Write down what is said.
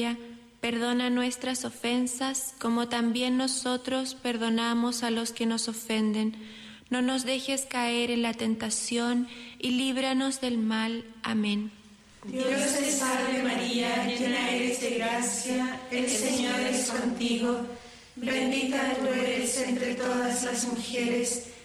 perdona nuestras ofensas, como también nosotros perdonamos a los que nos ofenden. No nos dejes caer en la tentación y líbranos del mal. Amén. Dios te salve María, llena eres de gracia, el Señor es contigo. Bendita tú eres entre todas las mujeres,